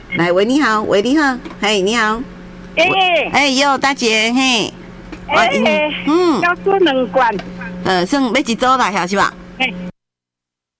来，喂，你好，喂，你好，嘿，你好，哟，大姐，嘿， 要做2罐， 算要一组啦，是吧？ 嘿，